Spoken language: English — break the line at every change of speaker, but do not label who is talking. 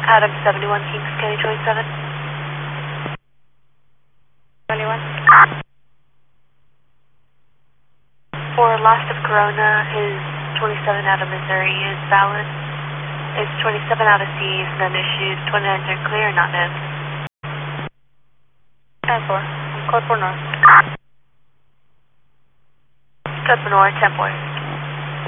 Adam 71 Kings County 27.
21.
For loss of Corona, his 27 out of Missouri is valid. His 27 out of C is none issues. 29s are clear, not known.
10-4. Code for North.
Code for North, 10-4.